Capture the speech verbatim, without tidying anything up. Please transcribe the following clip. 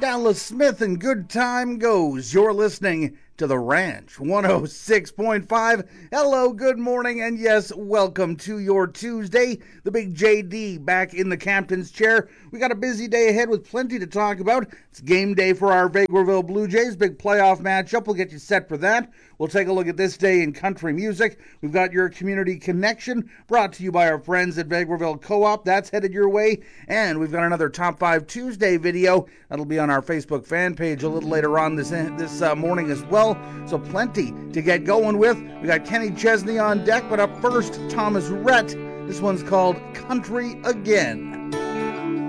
Dallas Smith and Good Time Goes. You're listening to The Ranch, one oh six point five. Hello, good morning, and yes, welcome to your Tuesday. The big J D back in the captain's chair. We got a busy day ahead with plenty to talk about. It's game day for our Vegreville Blue Jays. Big playoff matchup. We'll get you set for that. We'll take a look at this day in country music. We've got your community connection brought to you by our friends at Vegreville Co-op. That's headed your way. And we've got another Top five Tuesday video. That'll be on our Facebook fan page a little later on this, this uh, morning as well. So plenty to get going with. We got Kenny Chesney on deck, but up first, Thomas Rhett. This one's called Country Again.